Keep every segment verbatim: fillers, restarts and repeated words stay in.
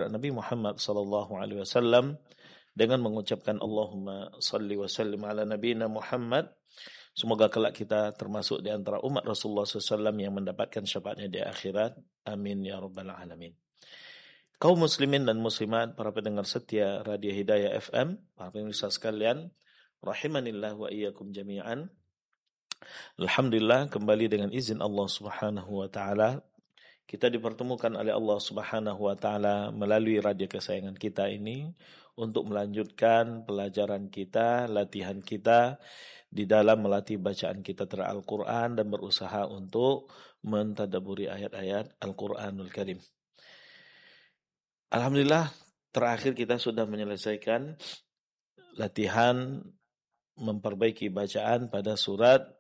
Nabi Muhammad sallallahu alaihi wasallam dengan mengucapkan Allahumma salli wa sallim ala nabiyina Muhammad. Semoga kelak kita termasuk di antara umat Rasulullah sallallahu alaihi wasallam yang mendapatkan syafaatnya di akhirat. Amin ya rabbal alamin. Kaum muslimin dan muslimat, para pendengar setia Radio Hidayah F M, para pemirsa sekalian, rahimanillah wa iyyakum jami'an. Alhamdulillah, kembali dengan izin Allah Subhanahu wa taala kita dipertemukan oleh Allah Subhanahu wa taala melalui radio kesayangan kita ini untuk melanjutkan pelajaran kita, latihan kita di dalam melatih bacaan kita terhadap Al-Qur'an dan berusaha untuk mentadabburi ayat-ayat Al-Qur'anul Karim. Alhamdulillah, terakhir kita sudah menyelesaikan latihan memperbaiki bacaan pada surat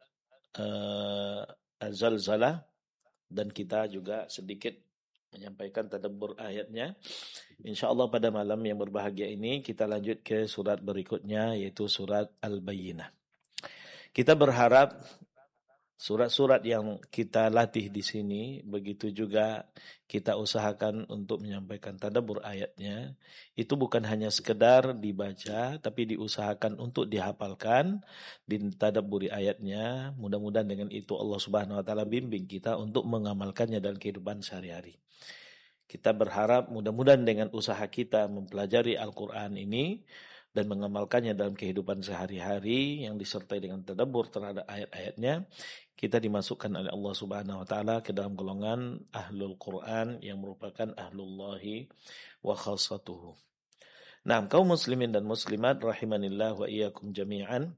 uh, Az-Zalzalah. Dan kita juga sedikit menyampaikan tadabbur ayatnya. InsyaAllah pada malam yang berbahagia ini kita lanjut ke surat berikutnya, yaitu surat Al-Bayyinah. Kita berharap surat-surat yang kita latih di sini, begitu juga kita usahakan untuk menyampaikan tadabbur ayatnya, itu bukan hanya sekedar dibaca, tapi diusahakan untuk dihafalkan, ditadabburi ayatnya. Mudah-mudahan dengan itu Allah Subhanahu wa taala bimbing kita untuk mengamalkannya dalam kehidupan sehari-hari. Kita berharap mudah-mudahan dengan usaha kita mempelajari Al-Qur'an ini dan mengamalkannya dalam kehidupan sehari-hari yang disertai dengan tadabbur terhadap ayat-ayatnya, kita dimasukkan oleh Allah Subhanahu wa taala ke dalam golongan Ahlul Quran yang merupakan ahlullahi wa khassatuhu. Nah, kaum muslimin dan muslimat rahimanillah wa iyyakum jami'an.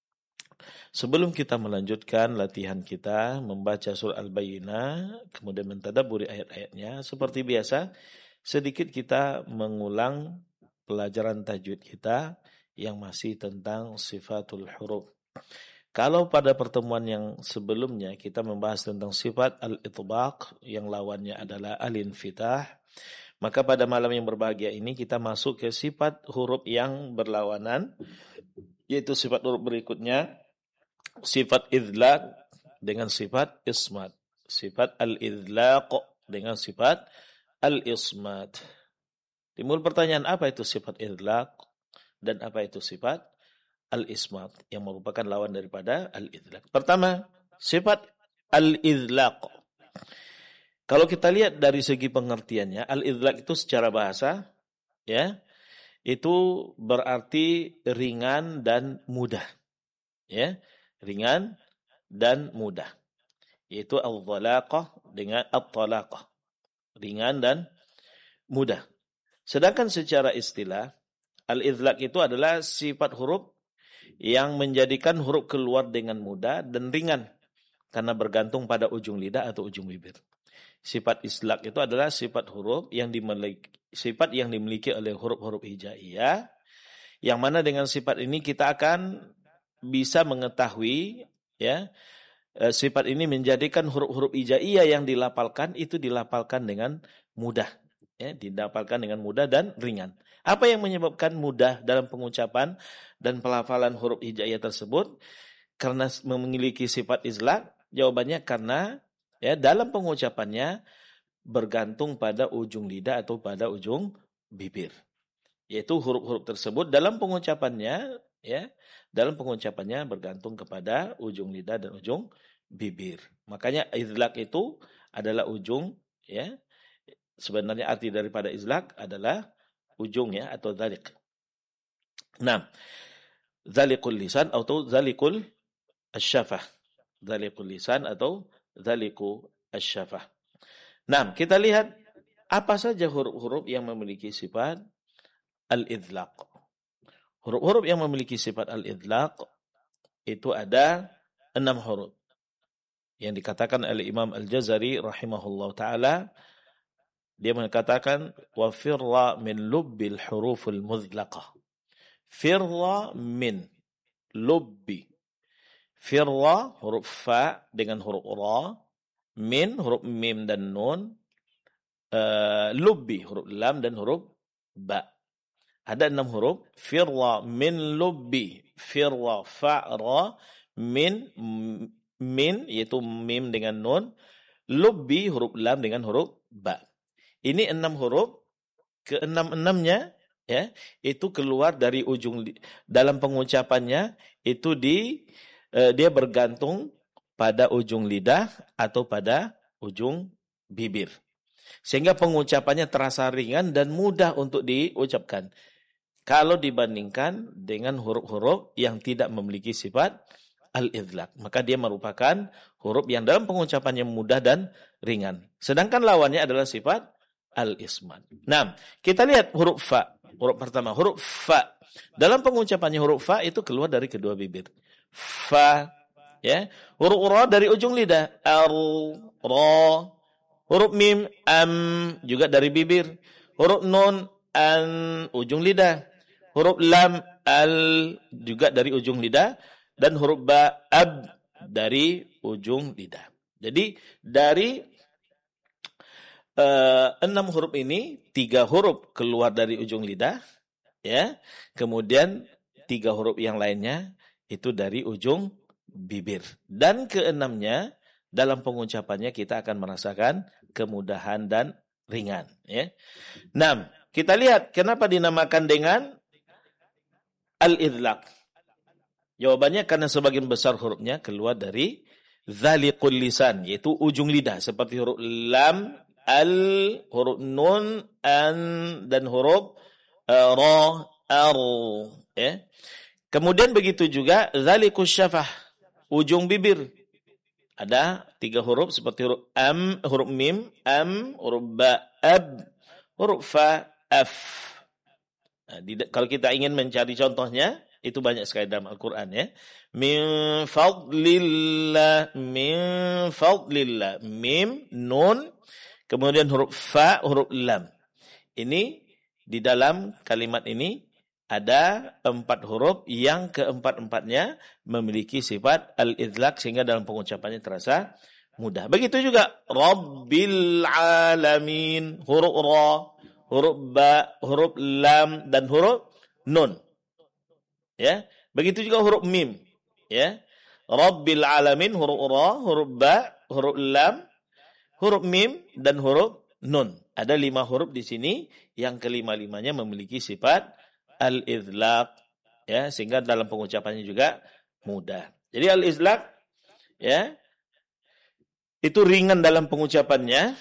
Sebelum kita melanjutkan latihan kita membaca surah Al-Bayyinah, kemudian mentadabburi ayat-ayatnya, seperti biasa sedikit kita mengulang pelajaran tajwid kita yang masih tentang sifatul huruf. Kalau pada pertemuan yang sebelumnya kita membahas tentang sifat al-itbaq yang lawannya adalah al-infitah, maka pada malam yang berbahagia ini kita masuk ke sifat huruf yang berlawanan, yaitu sifat huruf berikutnya, sifat idlaq dengan sifat ismat. Sifat al-idlaq dengan sifat al-ismat. Timbul pertanyaan, apa itu sifat idlaq dan apa itu sifat al-ismat yang merupakan lawan daripada al-idlaq. Pertama, sifat al-idlaq. Kalau kita lihat dari segi pengertiannya, al-idlaq itu secara bahasa ya, itu berarti ringan dan mudah. Ya, ringan dan mudah. Yaitu al-dhalaqah dengan at-talaqah. Ringan dan mudah. Sedangkan secara istilah, al-idlaq itu adalah sifat huruf yang menjadikan huruf keluar dengan mudah dan ringan karena bergantung pada ujung lidah atau ujung bibir. Sifat idlaq itu adalah sifat huruf yang dimiliki sifat yang dimiliki oleh huruf-huruf hijaiyah, yang mana dengan sifat ini kita akan bisa mengetahui ya, sifat ini menjadikan huruf-huruf hijaiyah yang dilafalkan itu dilafalkan dengan mudah. Ya, didapatkan dengan mudah dan ringan. Apa yang menyebabkan mudah dalam pengucapan dan pelafalan huruf hijaiyah tersebut? Karena memiliki sifat idlaq, jawabannya karena ya dalam pengucapannya bergantung pada ujung lidah atau pada ujung bibir. Yaitu huruf-huruf tersebut dalam pengucapannya ya, dalam pengucapannya bergantung kepada ujung lidah dan ujung bibir. Makanya idlaq itu adalah ujung ya. Sebenarnya arti daripada idlaq adalah ujung ya, atau dzalik. Nah, dzalikul lisan atau dzalikul asyafah. Dzalikul lisan atau dzaliku asyafah. Nah, kita lihat apa saja huruf-huruf yang memiliki sifat al-idlaq. Huruf-huruf yang memiliki sifat al-idlaq itu ada enam huruf. Yang dikatakan oleh Imam Al-Jazari rahimahullah ta'ala, dia mengatakan wa firra min lubbil huruful mudlaqah. Firra min lubbi. Firra huruf fa dengan huruf ra, min huruf mim dan nun, uh, lubbi huruf lam dan huruf ba. Ada enam huruf. Firra min lubbi, firra fa ra, min min yaitu mim dengan nun, lubbi huruf lam dengan huruf ba. Ini enam huruf keenam-enamnya ya, itu keluar dari ujung dalam pengucapannya itu di eh, dia bergantung pada ujung lidah atau pada ujung bibir. Sehingga pengucapannya terasa ringan dan mudah untuk diucapkan. Kalau dibandingkan dengan huruf-huruf yang tidak memiliki sifat al-idlaq, maka dia merupakan huruf yang dalam pengucapannya mudah dan ringan. Sedangkan lawannya adalah sifat al-ismat. Nah, kita lihat huruf fa. Huruf pertama, huruf fa. Dalam pengucapannya huruf fa itu keluar dari kedua bibir. Fa, ya. Huruf ra dari ujung lidah. Ar, ra. Huruf mim, am, juga dari bibir. Huruf nun, an, ujung lidah. Huruf lam, al, juga dari ujung lidah. Dan huruf ba, ab, dari ujung lidah. Jadi dari uh, enam huruf ini, tiga huruf keluar dari ujung lidah. Ya, kemudian tiga huruf yang lainnya itu dari ujung bibir. Dan keenamnya, dalam pengucapannya kita akan merasakan kemudahan dan ringan. Ya. Nah, kita lihat kenapa dinamakan dengan al-idlaq. Jawabannya karena sebagian besar hurufnya keluar dari dzaliqul lisan, yaitu ujung lidah. Seperti huruf lam, al, huruf nun, an, dan huruf uh, ra, ar. Ya. Kemudian begitu juga dzaliqus syafah, ujung bibir. Ada tiga huruf seperti huruf am, huruf mim, am, huruf ba, ab, huruf fa, af. Nah, di, kalau kita ingin mencari contohnya, itu banyak sekali dalam Al-Quran ya. Min fadlillah, min fadlillah, mim, nun, kemudian huruf fa, huruf lam. Ini di dalam kalimat ini ada empat huruf yang keempat-empatnya memiliki sifat al-idlaq sehingga dalam pengucapannya terasa mudah. Begitu juga Rabbil alamin, huruf ra, huruf ba, huruf lam, dan huruf nun. Ya, begitu juga huruf mim. Ya, Rabbil alamin, huruf ra, huruf ba, huruf lam, huruf mim, dan huruf nun. Ada lima huruf di sini yang kelima-limanya memiliki sifat al-idlaq, ya, sehingga dalam pengucapannya juga mudah. Jadi al-idlaq, ya, itu ringan dalam pengucapannya,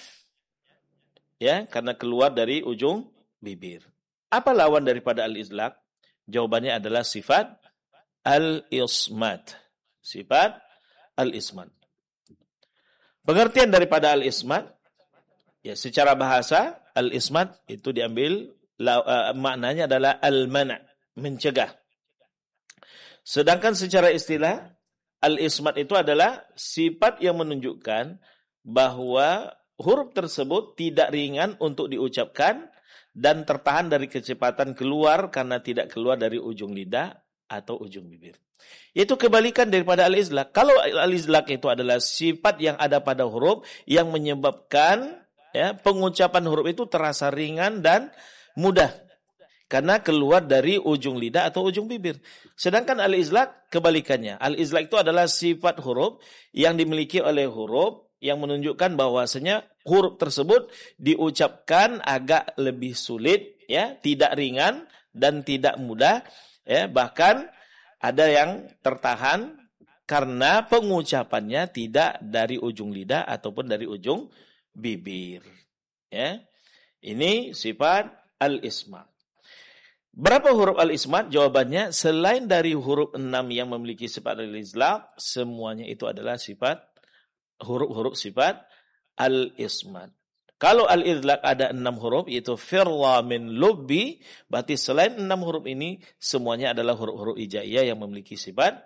ya, karena keluar dari ujung bibir. Apa lawan daripada al-idlaq? Jawabannya adalah sifat al-ismat. Sifat al-ismat. Pengertian daripada al-ismat, ya, secara bahasa al-ismat itu diambil uh, maknanya adalah al-mana', mencegah. Sedangkan secara istilah al-ismat itu adalah sifat yang menunjukkan bahwa huruf tersebut tidak ringan untuk diucapkan dan tertahan dari kecepatan keluar karena tidak keluar dari ujung lidah atau ujung bibir. Itu kebalikan daripada al-izlaq. Kalau al-izlaq itu adalah sifat yang ada pada huruf yang menyebabkan ya, pengucapan huruf itu terasa ringan dan mudah karena keluar dari ujung lidah atau ujung bibir. Sedangkan al-izlaq kebalikannya. Al-izlaq itu adalah sifat huruf yang dimiliki oleh huruf yang menunjukkan bahwasanya huruf tersebut diucapkan agak lebih sulit, ya, tidak ringan dan tidak mudah, ya, bahkan ada yang tertahan karena pengucapannya tidak dari ujung lidah ataupun dari ujung bibir. Ya, ini sifat al-ismat. Berapa huruf al-ismat? Jawabannya selain dari huruf enam yang memiliki sifat al-izlaq, semuanya itu adalah sifat huruf-huruf sifat al-ismat. Kalau al-idlaq ada enam huruf, yaitu firra min lubbi, berarti selain enam huruf ini, semuanya adalah huruf-huruf hijaiyah yang memiliki sifat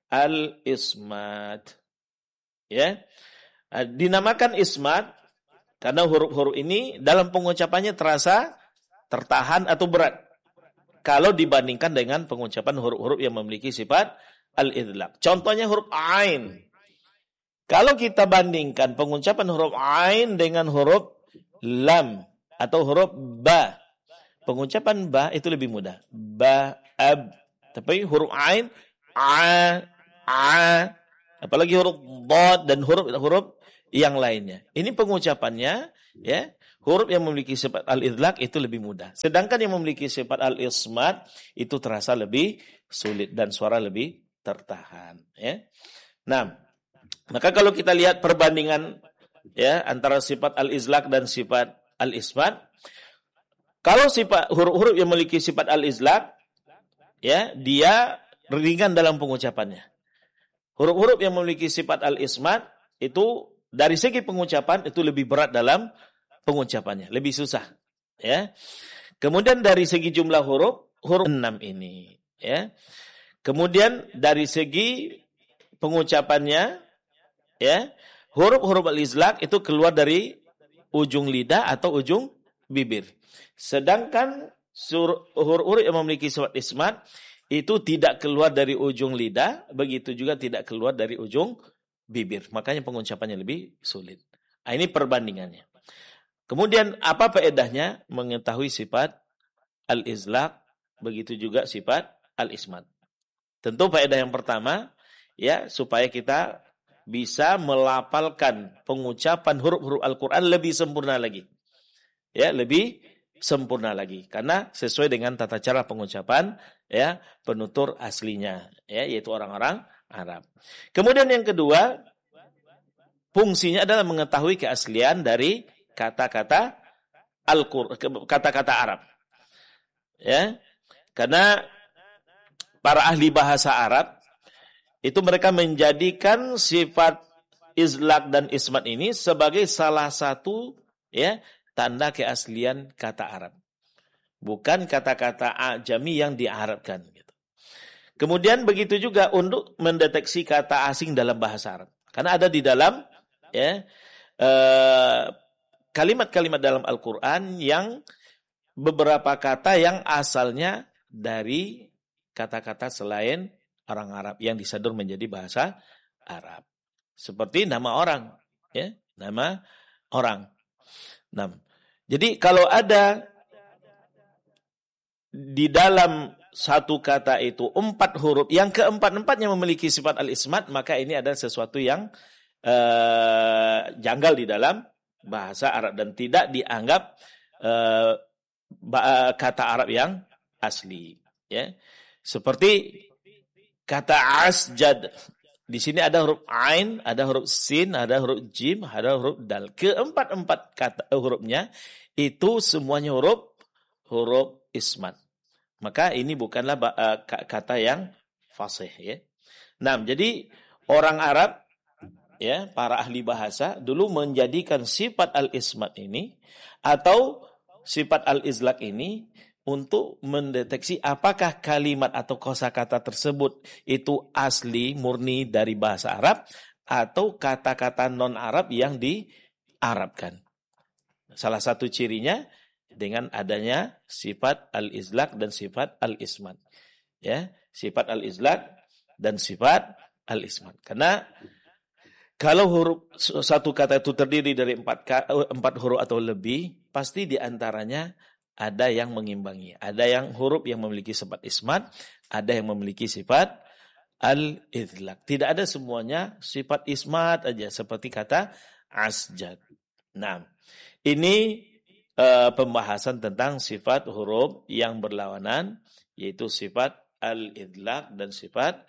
al-ismat. Ya, dinamakan ismat karena huruf-huruf ini dalam pengucapannya terasa tertahan atau berat kalau dibandingkan dengan pengucapan huruf-huruf yang memiliki sifat al-idlaq. Contohnya huruf ain. Kalau kita bandingkan pengucapan huruf ain dengan huruf lam atau huruf ba, pengucapan ba itu lebih mudah. Ba, ab. Tapi huruf ain, a, a, apalagi huruf dad dan huruf-huruf yang lainnya. Ini pengucapannya, ya, huruf yang memiliki sifat al-idlaq itu lebih mudah. Sedangkan yang memiliki sifat al-ismat itu terasa lebih sulit dan suara lebih tertahan. Ya. Nah, maka kalau kita lihat perbandingan ya antara sifat al-izlaq dan sifat al-ismat, kalau sifat huruf-huruf yang memiliki sifat al-izlaq, ya dia ringan dalam pengucapannya. Huruf-huruf yang memiliki sifat al-ismat itu dari segi pengucapan itu lebih berat dalam pengucapannya, lebih susah. Ya. Kemudian dari segi jumlah huruf, huruf enam ini. Ya. Kemudian dari segi pengucapannya, ya huruf-huruf al-izlaq itu keluar dari ujung lidah atau ujung bibir. Sedangkan huruf-huruf yang memiliki sifat ismat itu tidak keluar dari ujung lidah, begitu juga tidak keluar dari ujung bibir. Makanya pengucapannya lebih sulit. Nah, ini perbandingannya. Kemudian apa faedahnya mengetahui sifat al-izlaq, begitu juga sifat al-ismat. Tentu faedah yang pertama, ya supaya kita bisa melafalkan pengucapan huruf-huruf Al-Quran lebih sempurna lagi. Ya, lebih sempurna lagi. Karena sesuai dengan tata cara pengucapan ya penutur aslinya, ya yaitu orang-orang Arab. Kemudian yang kedua, fungsinya adalah mengetahui keaslian dari kata-kata Al-Qur'an, kata-kata Arab. Ya. Karena para ahli bahasa Arab itu mereka menjadikan sifat izlaq dan ismat ini sebagai salah satu ya tanda keaslian kata Arab. Bukan kata-kata ajami yang diarabkan gitu. Kemudian begitu juga untuk mendeteksi kata asing dalam bahasa Arab. Karena ada di dalam ya eh, kalimat-kalimat dalam Al-Quran yang beberapa kata yang asalnya dari kata-kata selain orang Arab yang disadur menjadi bahasa Arab. Seperti nama orang, ya, nama orang. Nah, jadi kalau ada di dalam satu kata itu empat huruf, yang keempat-empatnya memiliki sifat al-ismat, maka ini adalah sesuatu yang uh, janggal di dalam bahasa Arab dan tidak dianggap uh, kata Arab yang asli. Ya, seperti kata asjad. Di sini ada huruf ain, ada huruf sin, ada huruf jim, ada huruf dal. Keempat-empat kata hurufnya itu semuanya huruf huruf ismat. Maka ini bukanlah uh, kata yang fasih ya. Nah, jadi orang Arab ya, para ahli bahasa dulu menjadikan sifat al-ismat ini atau sifat al-izlaq ini untuk mendeteksi apakah kalimat atau kosakata tersebut itu asli murni dari bahasa Arab atau kata-kata non-Arab yang diarabkan. Salah satu cirinya dengan adanya sifat al-izlaq dan sifat al-ismat. Ya, sifat al-izlaq dan sifat al-ismat. Karena kalau huruf satu kata itu terdiri dari empat, empat huruf atau lebih, pasti di antaranya ada yang mengimbangi. Ada yang huruf yang memiliki sifat ismat, ada yang memiliki sifat al-idlaq. Tidak ada semuanya sifat ismat aja seperti kata asjad. Nah, ini uh, pembahasan tentang sifat huruf yang berlawanan, yaitu sifat al-idlaq dan sifat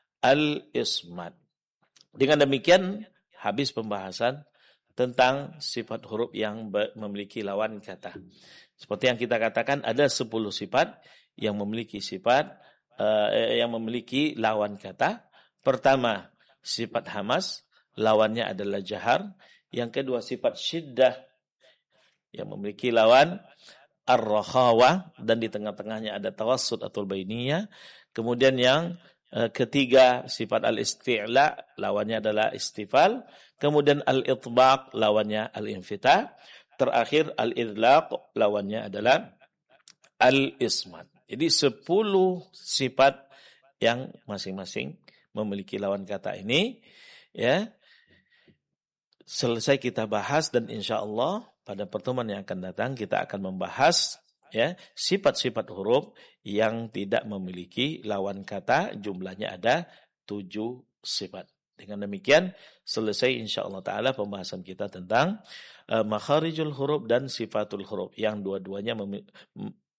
al-ismat. Dengan demikian habis pembahasan tentang sifat huruf yang memiliki lawan kata. Seperti yang kita katakan ada sepuluh sifat yang memiliki sifat uh, yang memiliki lawan kata. Pertama, sifat hamas, lawannya adalah jahar. Yang kedua, sifat syiddah yang memiliki lawan ar-rakhawah dan di tengah-tengahnya ada tawassut atau bainiyah. Kemudian yang uh, ketiga, sifat al-isti'la, lawannya adalah istifal. Kemudian al-itbaq, lawannya al-infitah. Terakhir al-idlaq, lawannya adalah al-ismat. Jadi sepuluh sifat yang masing-masing memiliki lawan kata ini ya. Selesai kita bahas dan insya-Allah pada pertemuan yang akan datang kita akan membahas ya sifat-sifat huruf yang tidak memiliki lawan kata, jumlahnya ada tujuh sifat. Dengan demikian selesai insya-Allah taala pembahasan kita tentang uh, makharijul huruf dan sifatul huruf yang dua-duanya